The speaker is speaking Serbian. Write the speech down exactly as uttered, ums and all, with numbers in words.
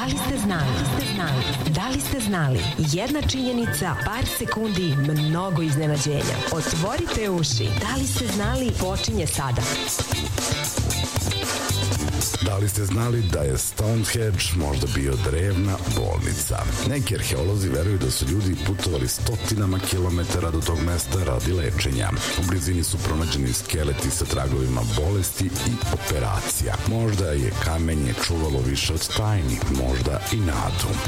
Da li ste znali? Da li ste znali? Jedna činjenica, par sekundi, mnogo iznenađenja. Otvorite uši. Da li ste znali? Počinje sada. Da li ste znali da je Stonehenge možda bio drevna bolnica? Neki arheolozi veruju da su ljudi putovali stotinama kilometara do tog mesta radi lečenja. U blizini su pronađeni skeleti sa tragovima bolesti i operacija. Možda je kamenje čuvalo više od tajni, možda i nadu.